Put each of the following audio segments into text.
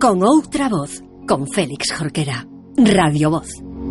con outra voz, con Félix Jorquera. Radio Voz.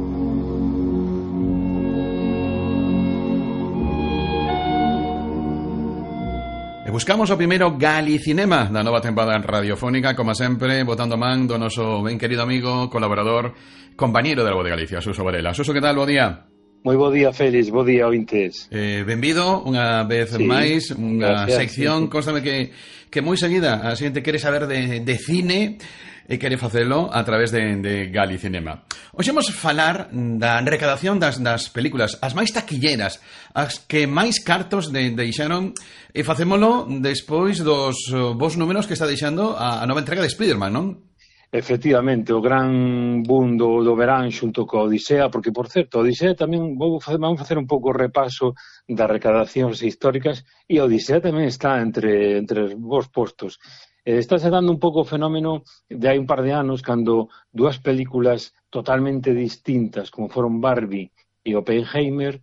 E buscamos o primeiro Galicinema da nova tempada radiofónica, como sempre, botando man do noso ben querido amigo, colaborador, compañeiro da Voz de Galicia, Suso Varela. Suso, que tal? Bo día. Moi bo día, Félix, bo día, ointes. Benvido unha vez máis, unha sección, constame que moi seguida a xente quere saber de cine e quere facelo a través de Galicinema. Hoxe vamos falar da recadación das películas, as máis taquilleras, as que máis cartos deixaron, e facémolo despois dos bons números que está deixando a nova entrega de Spiderman, non? Efectivamente, o gran boom do verán xunto coa Odisea, porque, por certo, a Odisea tamén vamos facer un pouco o repaso das recadacións históricas, e a Odisea tamén está entre os bons postos. Está se dando un pouco o fenómeno de hai un par de anos, cando dúas películas totalmente distintas, como foron Barbie e Oppenheimer,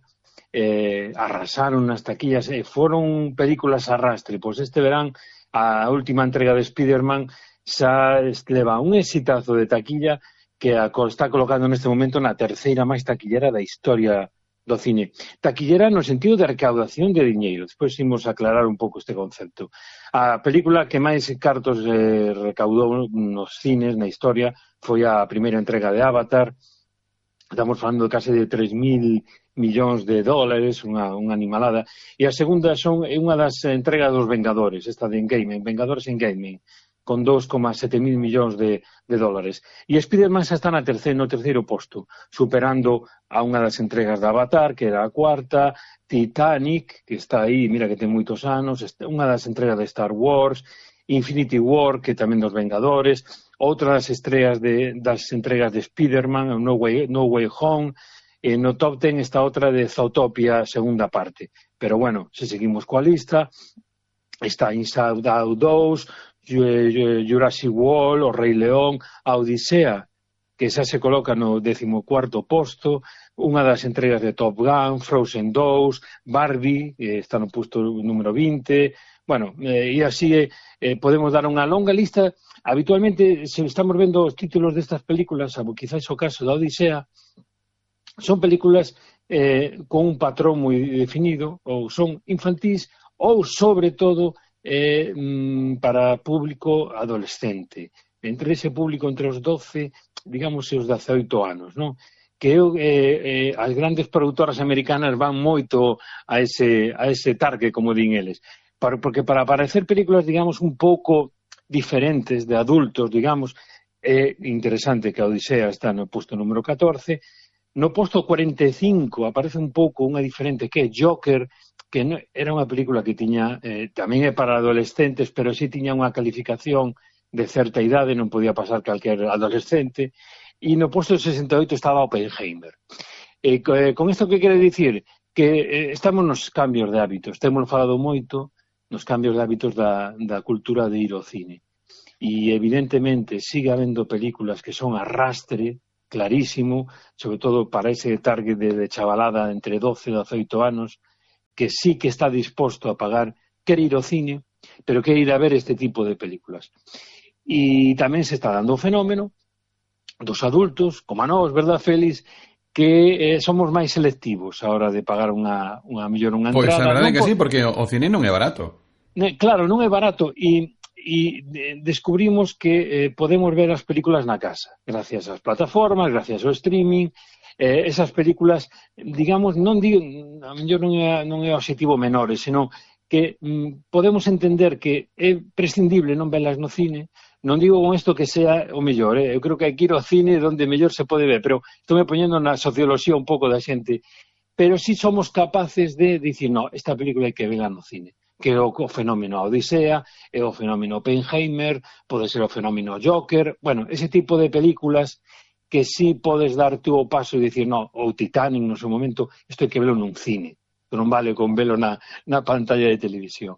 arrasaron nas taquillas, e foron películas arrastre. Pois este verán, a última entrega de Spiderman xa leva un exitazo de taquilla que está colocando neste momento na terceira máis taquillera da historia do cine. Taquillera no sentido de recaudación de diñeiro. Despois imos aclarar un pouco este concepto. A película que máis cartos recaudou nos cines na historia foi a primeira entrega de Avatar. Estamos falando de case de 3.000 millóns de dólares, unha animalada. E a segunda é unha das entregas dos Vengadores, esta de Endgame, Vengadores Endgame, con 2,7 mil millóns de dólares. E Spiderman xa está no terceiro posto, superando a unha das entregas de Avatar, que era a cuarta, Titanic, que está aí, mira que ten moitos anos, unha das entregas de Star Wars, Infinity War, que tamén dos Vengadores, outra das estreas das entregas de Spiderman, No Way Home, e no top 10 está outra de Zootopia, segunda parte. Pero bueno, se seguimos coa lista, está Inside Out 2, Jurassic World, O Rei León, a Odisea, que xa se coloca no 14º posto, unha das entregas de Top Gun, Frozen 2, Barbie, está no posto número 20, bueno, e así podemos dar unha longa lista. Habitualmente, se estamos vendo os títulos destas películas, quizás o caso da Odisea, son películas con un patrón moi definido, ou son infantís, ou, sobre todo, para público adolescente, entre ese público entre os 12, digamos, e os 18 anos, non? Que as grandes produtoras americanas van moito a ese target, como din eles, porque para aparecer películas, digamos, un pouco diferentes de adultos, digamos, é interesante que a Odisea está no posto número 14, no posto 45 aparece un pouco unha diferente que é Joker, que era unha película que tiña, tamén é para adolescentes, pero sí tiña unha calificación de certa idade, non podía pasar calquer adolescente, e no posto 68 estaba Oppenheimer. Con isto que quere dicir? Que estamos nos cambios de hábitos, temos falado moito nos cambios de hábitos da cultura de ir ao cine, e evidentemente sigue habendo películas que son arrastre, clarísimo, sobre todo para ese target de chavalada entre 12 e 18 anos, que sí que está disposto a pagar, quere ir ao cine, pero quere ir a ver este tipo de películas. E tamén se está dando o fenómeno dos adultos, como a nós, verdad, Félix, que somos máis selectivos a hora de pagar unha mellor unha entrada. Pois a verdade que sí, porque o cine non é barato. Claro, non é barato, e descubrimos que podemos ver as películas na casa, gracias ás plataformas, gracias ao streaming. Esas películas, digamos, non digo, a mellor non é o objetivo menores, senón que podemos entender que é prescindible non velas no cine. Non digo con isto que sea o mellor, eu creo que hai que ir ao cine onde mellor se pode ver, pero estou me poñendo na socioloxía un pouco da xente, pero si somos capaces de dicir, no, esta película hai que verla no cine, que é o fenómeno Odisea, é o fenómeno Oppenheimer, pode ser o fenómeno Joker, bueno, ese tipo de películas que sí podes dar tú o paso e dicir, no, ou Titanic no seu momento, isto hai que velo nun cine, que non vale con velo na pantalla de televisión.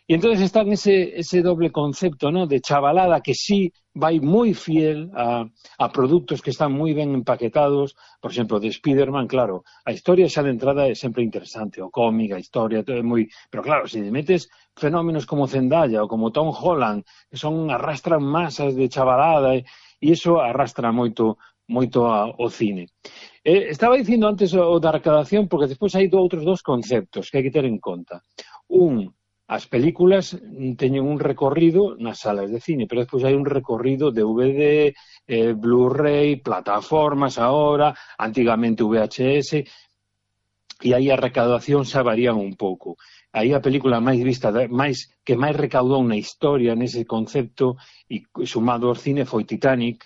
E entón está ese doble concepto, ¿no?, de chavalada que sí vai moi fiel a produtos que están moi ben empaquetados. Por exemplo, de Spider-Man, claro, a historia xa de entrada é sempre interesante, o cómic, a historia, todo é moi... Pero claro, se metes fenómenos como Zendaya ou como Tom Holland, que arrastran masas de chavalada, e iso arrastra moito ao cine. Estaba dicindo antes o da recadación, porque despois hai outros dos conceptos que hai que ter en conta. As películas teñen un recorrido nas salas de cine, pero despois hai un recorrido DVD, Blu-ray, plataformas agora, antigamente VHS, e aí a recaudación xa varían un pouco. Aí a película máis vista, que máis recaudou na historia nese concepto, e sumado ao cine, foi Titanic,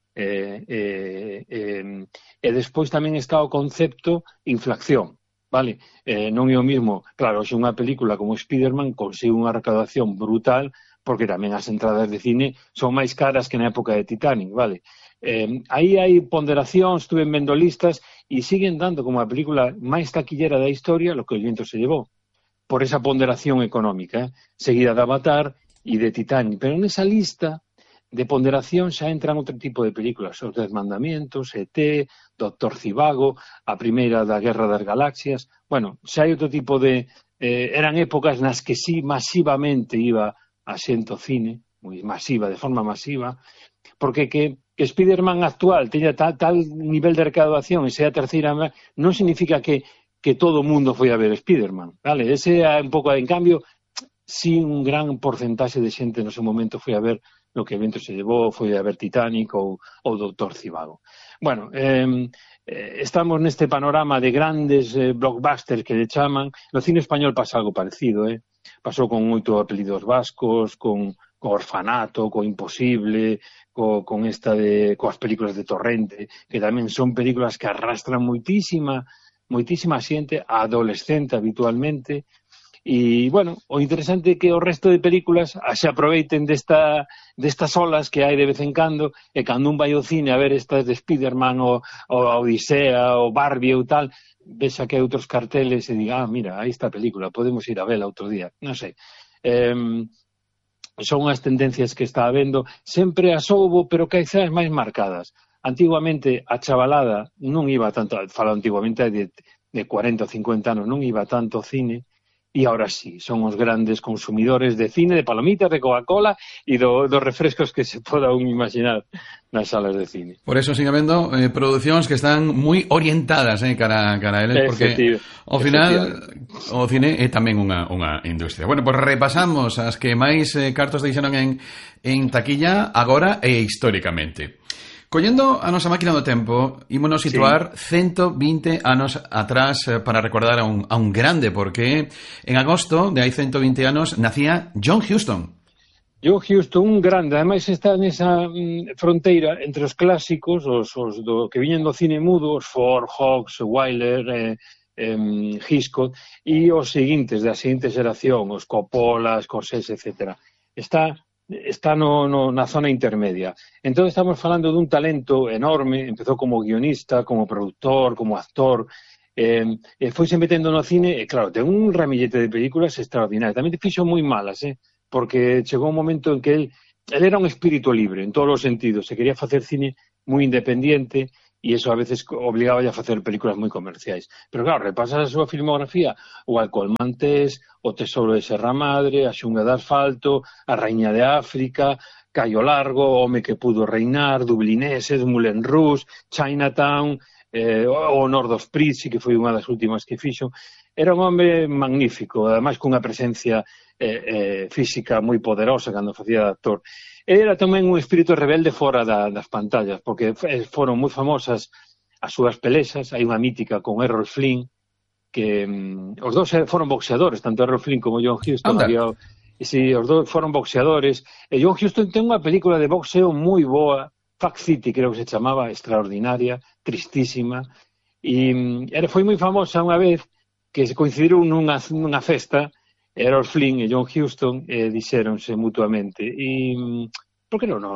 e despois tamén está o concepto inflación. Vale, non é o mismo, claro, se unha película como Spider-Man consigue unha recaudación brutal, porque tamén as entradas de cine son máis caras que na época de Titanic, vale. Aí hai ponderacións, estuve vendo listas, e siguen dando como a película máis taquillera da historia Lo que el viento se llevó, por esa ponderación económica, seguida de Avatar e de Titanic. Pero nesa lista de ponderación xa entran outro tipo de películas, Os 10 mandamientos, E.T., Doctor Zivago, a primeira da Guerra das Galaxias. Bueno, xa hai outro tipo de... eran épocas nas que sí masivamente iba a xente ao cine, moi masiva, de forma masiva, porque que Spider-Man actual teña tal nivel de recaudación e sea a terceira, non significa que todo o mundo foi a ver Spider-Man, vale? Ese é un pouco, en cambio, sí un gran porcentaxe de xente no seu momento foi a ver Lo que el viento se llevó, foi a ver Titanic ou Doctor Zivago. Bueno, estamos neste panorama de grandes blockbusters que le chaman. No cine español pasa algo parecido, pasou con 8 apelidos vascos, con Orfanato, con Imposible, con coas películas de Torrente, que tamén son películas que arrastran moitísima xente, adolescente habitualmente. E, bueno, o interesante é que o resto de películas se aproveiten destas olas que hai de vez en cando, e cando un vai ao cine a ver estas de Spider-Man ou a Odisea ou Barbie ou tal, vexa que hai outros carteles e diga, mira, aí está a película, podemos ir a vela outro día, non sei. Son as tendencias que está habendo, sempre as houbo, pero quizás máis marcadas. Antiguamente a chavalada non iba tanto, falo antiguamente de 40 ou 50 anos, non iba tanto ao cine. E ahora sí, son os grandes consumidores de cine, de palomitas, de Coca-Cola e dos refrescos que se poda un imaginar nas salas de cine. Por eso sigue habendo producións que están moi orientadas cara a eles, porque ao final o cine é tamén unha industria. Bueno, pues repasamos as que máis cartos deixaron en taquilla agora e históricamente. Collendo a nosa máquina do tempo, ímonos situar 120 anos atrás para recordar a un grande, porque en agosto de hai 120 anos nacía John Huston. John Huston, un grande, ademais está nesa fronteira entre os clásicos, os do que viñen do cine mudo, os Ford, Hawks, Wyler, Hitchcock, e os seguintes, da seguinte xeración, os Coppola, Scorsese, etc. Está na zona intermedia. Entón estamos falando dun talento enorme, empezou como guionista, como productor, como actor, foise metendo no cine, e claro, ten un ramillete de películas extraordinarias. Tamén fixo moi malas, porque chegou un momento en que él era un espírito libre, en todos os sentidos, se quería facer cine moi independiente, e iso a veces obligaba a facer películas moi comerciais. Pero claro, repasas a súa filmografía, o Alcohol Maltés, O Tesouro de Serra Madre, A Xunga de Asfalto, A Raíña de África, Caio Largo, O home que pudo reinar, Dublineses, Moulin Rouge, Chinatown, O Honor dos Prizzi, que foi unha das últimas que fixo. Era un home magnífico, ademais cunha presencia física moi poderosa cando facía de actor. Era tamén un espírito rebelde fora das pantallas, porque foron moi famosas as súas pelexas. Hai unha mítica con Errol Flynn, que os dous foron boxeadores, tanto Errol Flynn como John Huston. Si, os dous foron boxeadores. E John Huston ten unha película de boxeo moi boa, Fact City, creo que se chamaba, extraordinaria, tristísima, e foi moi famosa unha vez que se coincidiron nunha festa, Errol Flynn e John Huston, dixéronse mutuamente, e por que non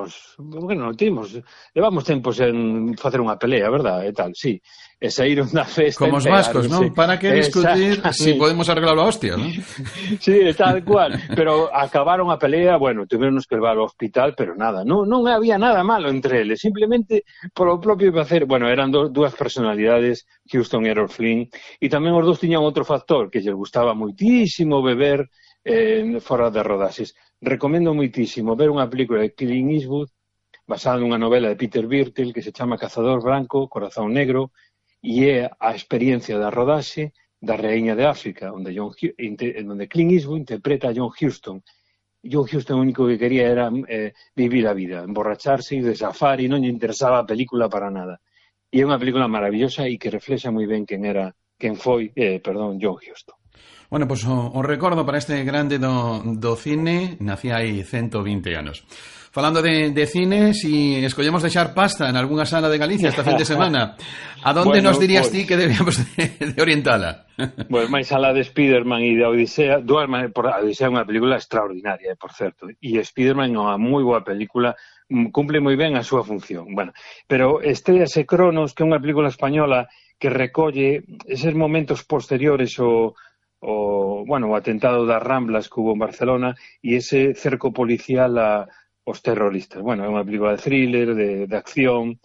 levamos tempos en facer unha pelea, verdad, e tal, sí, e saíron da festa como os vascos, non? Para que discutir si podemos arreglarlo a hostia, non? Sí, tal cual, pero acabaron a pelea, bueno, tuvimos que levar ao hospital, pero nada, non había nada malo entre eles, simplemente polo propio placer, bueno, eran dúas personalidades, Huston e Errol Flynn, e tamén os dous tiñan outro factor, que lles gustaba moitísimo beber fora de rodaxes. Recomendo moitísimo ver unha película de Clint Eastwood basada nunha novela de Peter Birtell que se chama Cazador Branco, Corazón Negro, e é a experiencia da rodaxe da Raíña de África, onde Clint Eastwood interpreta a John Huston. John Huston o único que quería era vivir a vida, emborracharse e de safari, non lle interesaba a película para nada. E é unha película maravillosa e que reflexa moi ben quen foi John Huston. Bueno, pois o recordo para este grande do cine, nacía hai 120 anos. Falando de cine, si escollemos deixar pasta en algunha sala de Galicia esta fin de semana, a donde nos dirías ti que debíamos de orientala? Bueno, máis a la de Spiderman e de Odisea, a Odisea é unha película extraordinaria, por certo, e Spiderman é unha moi boa película, cumple moi ben a súa función. Bueno, pero estrease Cronos, que é unha película española que recolle eses momentos posteriores o atentado das Ramblas que hubo en Barcelona e ese cerco policial aos terroristas. Bueno, é unha película de thriller, de acción,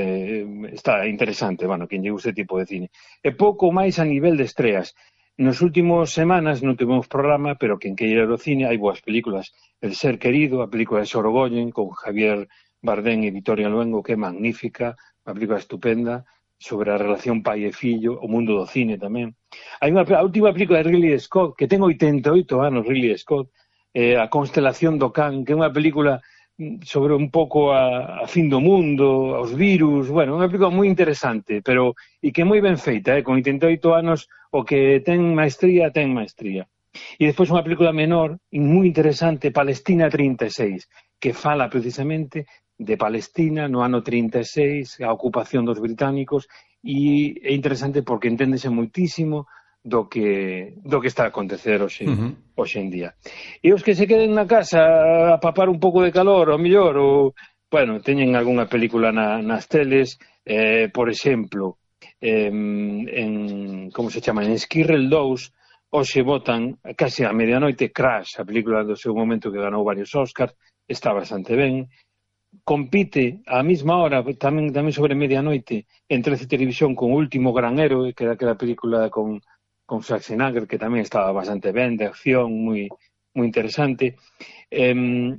está interesante, bueno, quen lle guste tipo de cine. E pouco máis a nivel de estreas. Nos últimos semanas non tivemos programa, pero quen queira ir ao cine, hai boas películas. El ser querido, a película de Sorogoyen, con Javier Bardem e Victoria Luengo, que é magnífica, unha película estupenda, sobre a relación pai e fillo, o mundo do cine tamén. Hai a última película de Ridley Scott, que ten 88 anos, Ridley Scott, A constelación do Can, que é unha película sobre un pouco a fin do mundo, aos virus, bueno, unha película moi interesante, pero e que é moi ben feita, con 88 anos, o que ten maestría. E despois unha película menor, moi interesante, Palestina 36, que fala precisamente de Palestina no ano 36, a ocupación dos británicos, e é interesante porque enténdese moitísimo do que está a acontecer hoxe en día. E os que se queden na casa a papar un pouco de calor, ao mellor, bueno, teñen algunha película nas teles, por exemplo, como se chama, en Esquirrel 2, hoxe botan case a medianoite Crash, a película do seu momento que ganou varios Oscars, está bastante ben. Compite a mesma hora, tamén sobre medianoite, en 13 Televisión con Último Gran Héroe, que era aquela película con Schwarzenegger, que tamén estaba bastante ben, de acción, moi interesante. En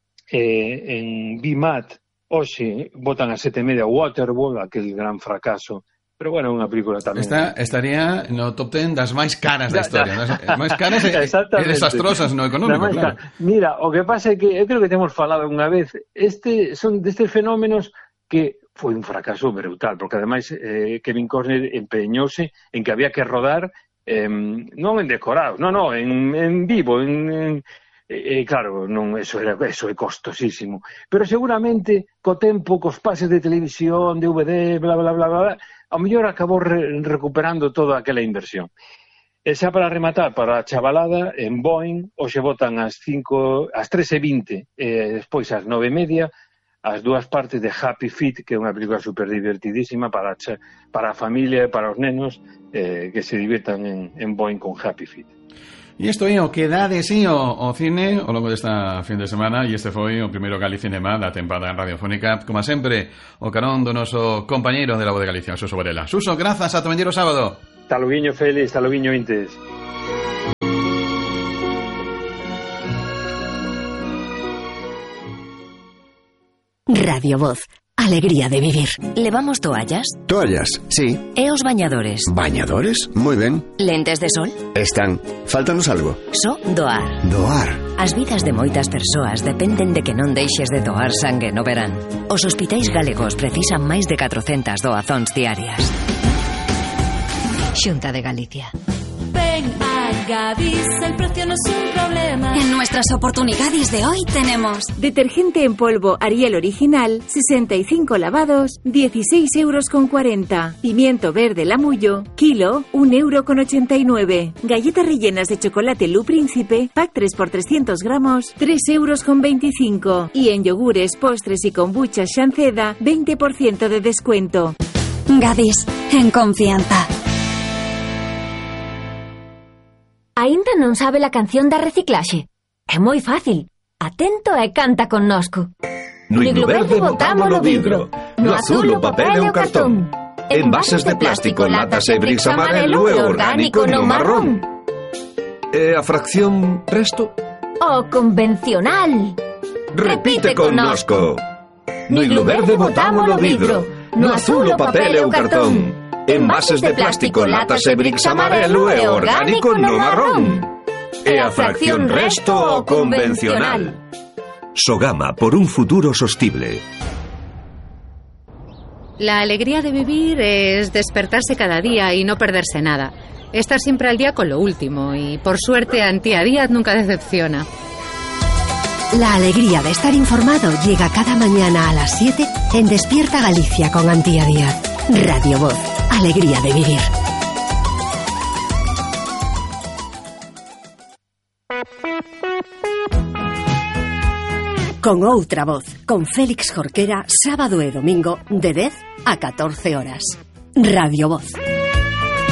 BMAT, hoxe, botan a 7:30 Waterworld, aquel gran fracaso, pero bueno, unha película tamén. Estaría no top 10 das máis caras da historia, das máis caras e desastrosas no económico, claro. Mira, o que pasa é que, eu creo que temos falado unha vez, son destes fenómenos que foi un fracaso brutal, porque ademais Kevin Costner empeñouse en que había que rodar non en decorados, en vivo, claro, eso é costosísimo, pero seguramente co tempo, cos pases de televisión, DVD, bla, bla, bla, bla, ao mellor acabou recuperando toda aquela inversión. E xa para rematar, para a chavalada, en Boeing, hoxe botan ás 3:20, despois ás 9:30, as dúas partes de Happy Feet, que é unha película super divertidísima para a familia e para os nenos que se divirtan en Boeing con Happy Feet. E isto é o que dá de sí o cine ao longo desta fin de semana, e este foi o primeiro Galicinema da tempada radiofónica, como sempre, o carón do noso compañeiro de La Voz de Galicia, Suso Varela. Suso, grazas, ata mañá o sábado. Taluguiño Félix, taluguiño Intes. Radio Voz, alegría de vivir. Levamos toallas? Toallas, sí. E os bañadores? Bañadores, moi ben. Lentes de sol? Están. Fáltanos algo. Só doar. Doar. As vidas de moitas persoas dependen de que non deixes de doar sangue no verán. Os hospitais galegos precisan máis de 400 doazóns diarias. Xunta de Galicia. Ven a Gadis, el precio no es un problema. En nuestras oportunidades de hoy tenemos detergente en polvo Ariel original, 65 lavados, 16,40 €. Pimiento verde Lamullo, kilo, 1,89 €. Galletas rellenas de chocolate Lu Príncipe, pack 3 por 300 gramos, 3,25 €. Y en yogures, postres y kombucha Shanceda, 20% de descuento. Gadis, en confianza. Aínda non sabe a canción da reciclaxe? É moi fácil. Atento e canta connosco. No iglo verde botamos o vidro, no azul o papel e o cartón. Envases de plástico, latas e bricks amarelo e orgánico no marrón. E a fracción resto? O convencional. Repite connosco. No iglo verde botamos o vidro, no azul o papel e o cartón. Envases de plástico, latas e bricks amarelo e orgánico no marrón. E a fracción resto o convencional. Sogama, por un futuro sostible. La alegría de vivir es despertarse cada día y no perderse nada. Estar siempre al día con lo último y, por suerte, Antía Díaz nunca decepciona. La alegría de estar informado llega cada mañana a las 7 en Despierta Galicia con Antía Díaz. Radio Voz. Alegría de vivir. Con outra voz, con Félix Jorquera, sábado e domingo, de 10 a 14 horas. Radio Voz.